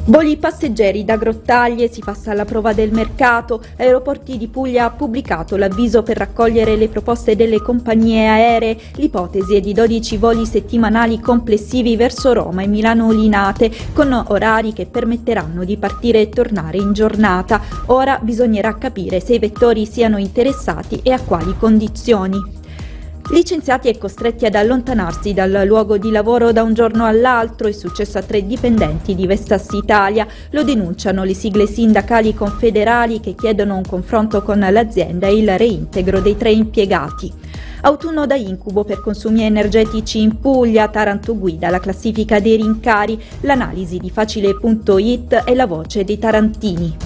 Voli passeggeri da Grottaglie, si passa alla prova del mercato. Aeroporti di Puglia ha pubblicato l'avviso per raccogliere le proposte delle compagnie aeree. L'ipotesi è di 12 voli settimanali complessivi verso Roma e Milano Linate, con orari che permetteranno di partire e tornare in giornata. Ora bisognerà capire se i vettori siano interessati e a quali condizioni. Licenziati e costretti ad allontanarsi dal luogo di lavoro da un giorno all'altro, è successo a 3 dipendenti di Vestas Italia. Lo denunciano le sigle sindacali confederali che chiedono un confronto con l'azienda e il reintegro dei 3 impiegati. Autunno da incubo per consumi energetici in Puglia, Taranto guida la classifica dei rincari. L'analisi di Facile.it è la voce dei tarantini.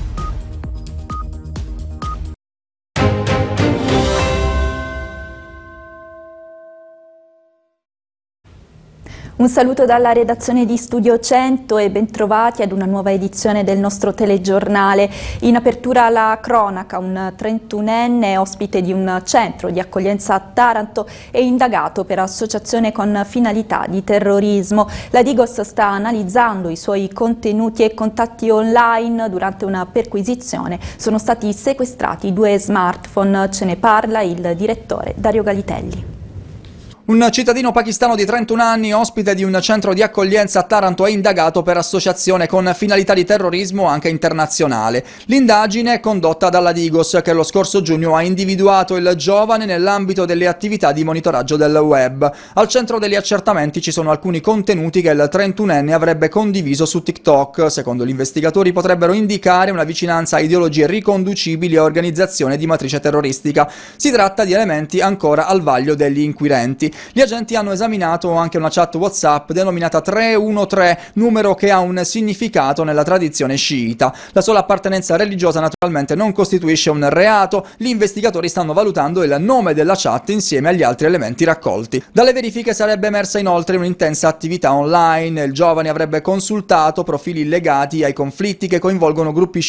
Un saluto dalla redazione di Studio 100 e bentrovati ad una nuova edizione del nostro telegiornale. In apertura la cronaca, un 31enne ospite di un centro di accoglienza a Taranto è indagato per associazione con finalità di terrorismo. La Digos sta analizzando i suoi contenuti e contatti online. Durante una perquisizione sono stati sequestrati 2 smartphone. Ce ne parla il direttore Dario Galitelli. Un cittadino pakistano di 31 anni, ospite di un centro di accoglienza a Taranto, è indagato per associazione con finalità di terrorismo anche internazionale. L'indagine è condotta dalla Digos, che lo scorso giugno ha individuato il giovane nell'ambito delle attività di monitoraggio del web. Al centro degli accertamenti ci sono alcuni contenuti che il 31enne avrebbe condiviso su TikTok. Secondo gli investigatori potrebbero indicare una vicinanza a ideologie riconducibili a organizzazione di matrice terroristica. Si tratta di elementi ancora al vaglio degli inquirenti. Gli agenti hanno esaminato anche una chat WhatsApp denominata 313, numero che ha un significato nella tradizione sciita. La sola appartenenza religiosa naturalmente non costituisce un reato. Gli investigatori stanno valutando il nome della chat insieme agli altri elementi raccolti. Dalle verifiche sarebbe emersa inoltre un'intensa attività online. Il giovane avrebbe consultato profili legati ai conflitti che coinvolgono gruppi